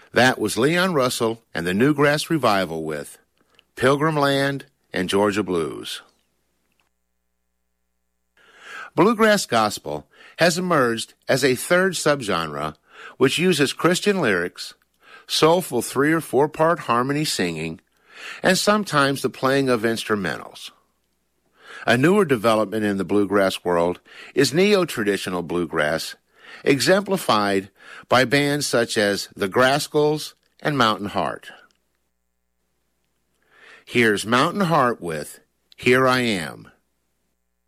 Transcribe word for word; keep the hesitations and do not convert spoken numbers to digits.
That was Leon Russell and the Newgrass Revival with Pilgrim Land and Georgia Blues. Bluegrass gospel has emerged as a third subgenre which uses Christian lyrics, soulful three- or four-part harmony singing, and sometimes the playing of instrumentals. A newer development in the bluegrass world is neo-traditional bluegrass, exemplified by bands such as the Grascals and Mountain Heart. Here's Mountain Heart with Here I Am.